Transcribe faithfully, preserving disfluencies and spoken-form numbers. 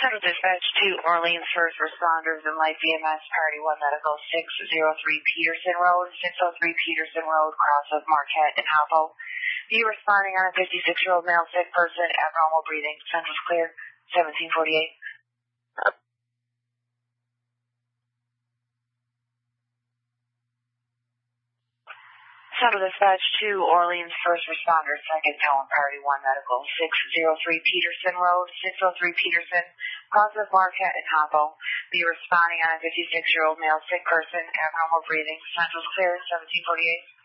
Central Dispatch to Orleans First Responders and Light B M S Party one Medical six oh three Peterson Road, six oh three Peterson Road, cross of Marquette and Hoppo. Be responding on a fifty-six-year-old male sick person, abnormal breathing. Central's clear, seventeen forty-eight. Central Dispatch to Orleans First Responders, second Pelham Party one Medical, six oh three Peterson Road, six oh three Peterson, cross of Marquette and Hoppo. Be responding on a fifty-six-year-old male sick person, abnormal breathing. Central's clear, seventeen forty-eight.